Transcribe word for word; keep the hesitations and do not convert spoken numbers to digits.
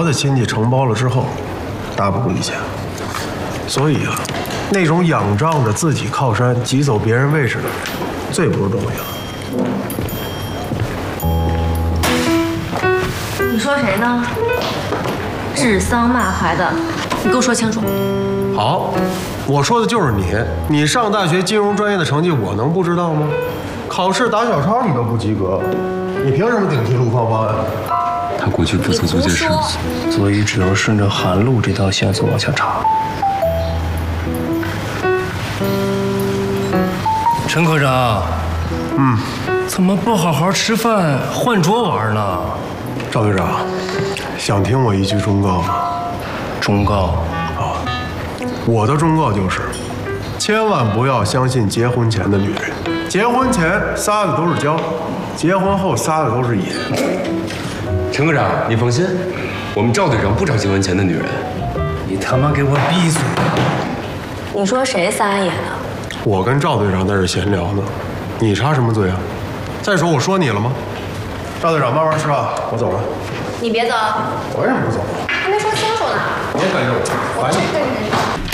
的亲戚承包了之后，大不如以前。所以啊，那种仰仗着自己靠山挤走别人位置的人，最不是东西了。 你说谁呢？指桑骂槐的，你给我说清楚。 好，我说的就是你。你上大学金融专业的成绩，我能不知道吗？考试打小抄你都不及格，你凭什么顶替陆芳芳啊？ 他过去不曾做件事， 所以只能顺着韩露这条线索往下查。陈科长， 嗯， 怎么不好好吃饭，换桌玩呢？ 赵队长，想听我一句忠告吗？ 忠告啊，我的忠告就是，千万不要相信结婚前的女人。结婚前撒的都是娇，结婚后撒的都是野。 陈科长，你放心，我们赵队长不找结婚前的女人。 你他妈给我闭嘴！ 你说谁撒野呢？ 我跟赵队长在这闲聊呢，你插什么嘴啊？再说我说你了吗？赵队长，慢慢吃啊，我走了。 你别走， 我为什么不走？ 还没说清楚呢。 别跟着我，烦你。